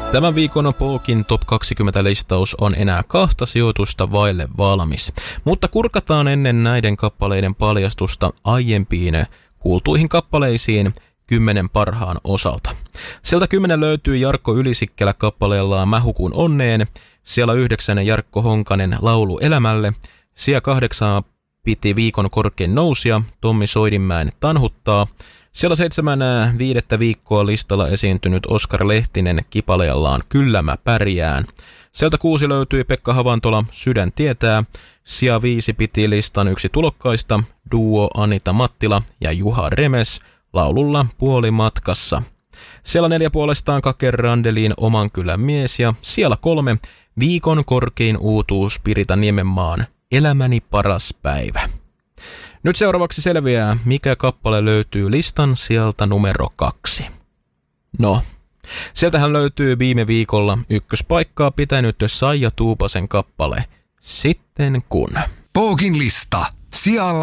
Tämän viikon Pookin Top 20-listaus on enää 2 sijoitusta vaille valmis, mutta kurkataan ennen näiden kappaleiden paljastusta aiempiin kuultuihin kappaleisiin 10 parhaan osalta. Sieltä 10 löytyy Jarkko Ylisikkelä kappaleellaan Mä hukun onneen, siellä 9 Jarkko Honkanen Laulu elämälle, siellä 8 piti viikon korkein nousia, Tommi Soidinmäen Tanhuttaa, siellä 7 viidettä viikkoa listalla esiintynyt Oskar Lehtinen kipaleellaan Kyllä mä pärjään. Sieltä 6 löytyi Pekka Havantola Sydän tietää. Sija 5 piti listan yksi tulokkaista, duo Anita Mattila ja Juha Remes laululla Puolimatkassa. Siellä 4 puolestaan Kake Randelin Oman kylän mies ja siellä 3 viikon korkein uutuus Pirita Niemenmaan Elämäni paras päivä. Nyt seuraavaksi selviää, mikä kappale löytyy listan sieltä numero 2. No, sieltähän löytyy viime viikolla ykköspaikkaa pitänyt Saija Tuupasen kappale Sitten kun. Pookin lista. Sijalla